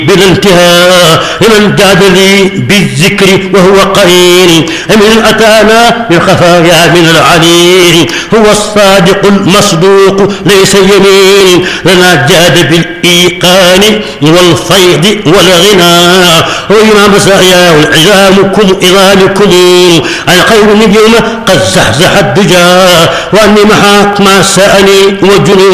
بلا انتهاء لمن جاد لي بالذكر وهو قرين من أتانا بالخفايا من العليل هو الصادق المصدوق ليس يمين لنا جاد بالإيقان والفيض والغنى وإمام مساياه العظامكم الخير اليوم قد زحزح الدجى وأني محاك ما سأني وجنون